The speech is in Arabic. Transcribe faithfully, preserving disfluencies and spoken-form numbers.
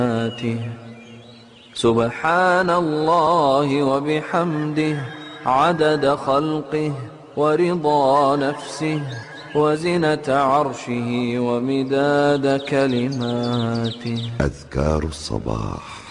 سبحان الله وبحمده عدد خلقه ورضا نفسه وزنة عرشه ومداد كلماته. أذكار الصباح.